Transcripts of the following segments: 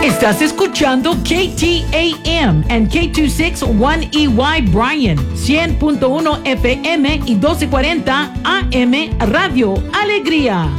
Estás escuchando KTAM and K261EY Bryan, 100.1 FM y 1240 AM Radio Alegría.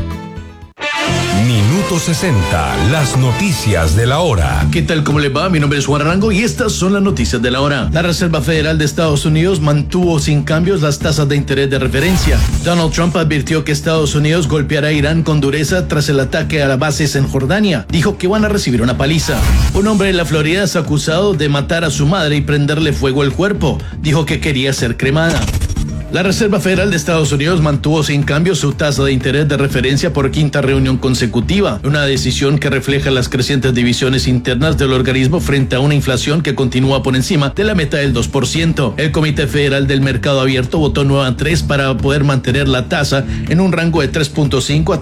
Minuto 60, las noticias de la hora. ¿Qué tal? ¿Cómo le va? Mi nombre es Juan Arango y estas son las noticias de la hora. La Reserva Federal de Estados Unidos mantuvo sin cambios las tasas de interés de referencia. Donald Trump advirtió que Estados Unidos golpeará a Irán con dureza tras el ataque a las bases en Jordania. Dijo que van a recibir una paliza. Un hombre de la Florida es acusado de matar a su madre y prenderle fuego al cuerpo. Dijo que quería ser cremada. La Reserva Federal de Estados Unidos mantuvo sin cambio su tasa de interés de referencia por quinta reunión consecutiva, una decisión que refleja las crecientes divisiones internas del organismo frente a una inflación que continúa por encima de la meta del 2%. El Comité Federal del Mercado Abierto votó 9-3 para poder mantener la tasa en un rango de 3.5 a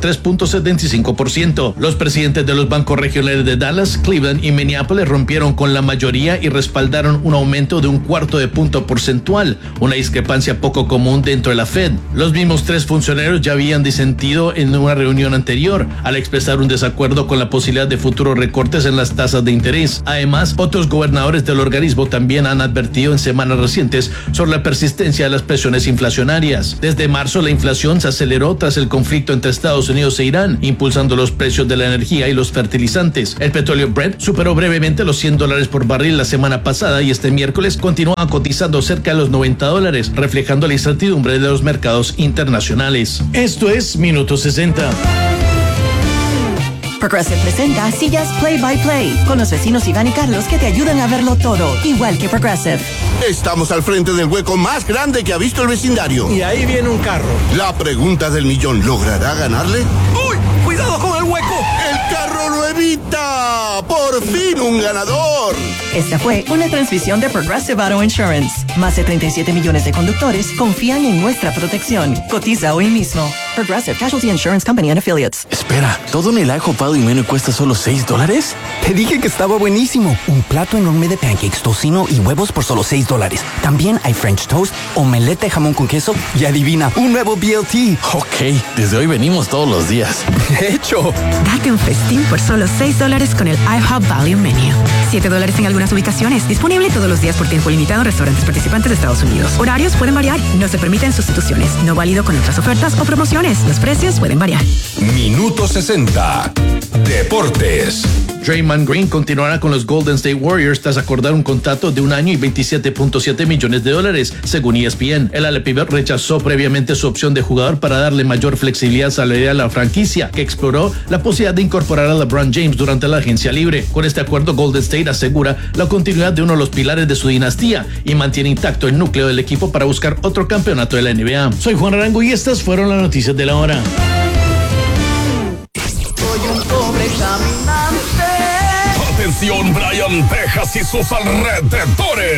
3.75%. Los presidentes de los bancos regionales de Dallas, Cleveland y Minneapolis rompieron con la mayoría y respaldaron un aumento de 1/4 punto porcentual, una discrepancia poco común dentro de la Fed. Los mismos tres funcionarios ya habían disentido en una reunión anterior al expresar un desacuerdo con la posibilidad de futuros recortes en las tasas de interés. Además, otros gobernadores del organismo también han advertido en semanas recientes sobre la persistencia de las presiones inflacionarias. Desde marzo, la inflación se aceleró tras el conflicto entre Estados Unidos e Irán, impulsando los precios de la energía y los fertilizantes. El petróleo Brent superó brevemente los $100 por barril la semana pasada y este miércoles continúa cotizando cerca de los $90, reflejando la incertidumbre de los mercados internacionales. Esto es Minuto 60. Progressive presenta sillas Play by Play con los vecinos Iván y Carlos que te ayudan a verlo todo, igual que Progressive. Estamos al frente del hueco más grande que ha visto el vecindario. Y ahí viene un carro. La pregunta del millón, ¿logrará ganarle? ¡Uy! ¡Cuidado con el hueco! ¡El carro lo evita! ¡Por fin un ganador! Esta fue una transmisión de Progressive Auto Insurance. Más de 37 millones de conductores confían en nuestra protección. Cotiza hoy mismo. Progressive Casualty Insurance Company and Affiliates. Espera, ¿todo en el ajo pado y menú cuesta solo $6? Te dije que estaba buenísimo. Un plato enorme de pancakes, tocino y huevos por solo $6. También hay French toast, omelette de jamón con queso y adivina, un nuevo BLT. Ok, desde hoy venimos todos los días. De hecho. Date un festín por solo $6 con el IHOP Value Menu. $7 en algunas ubicaciones. Disponible todos los días por tiempo limitado en restaurantes participantes de Estados Unidos. Horarios pueden variar. No se permiten sustituciones. No válido con otras ofertas o promociones. Los precios pueden variar. Minuto 60. Deportes. Draymond Green continuará con los Golden State Warriors tras acordar un contrato de 1 año y $27.7 millones, según ESPN. El ala-pivot rechazó previamente su opción de jugador para darle mayor flexibilidad salarial a la franquicia, que exploró la posibilidad de incorporar a LeBron James durante la agencia libre. Con este acuerdo, Golden State asegura la continuidad de uno de los pilares de su dinastía y mantiene intacto el núcleo del equipo para buscar otro campeonato de la NBA. Soy Juan Arango y estas fueron las noticias de la hora. Soy un pobre caminante. Atención, Bryan, Texas y sus alrededores.